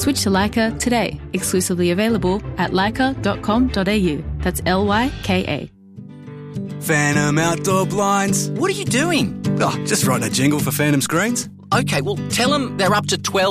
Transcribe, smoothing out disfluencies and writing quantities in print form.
Switch to Leica today. Exclusively available at leica.com.au. That's LYKA. Phantom Outdoor Blinds. What are you doing? Oh, just writing a jingle for Phantom Screens. Okay, well, tell them they're up to 12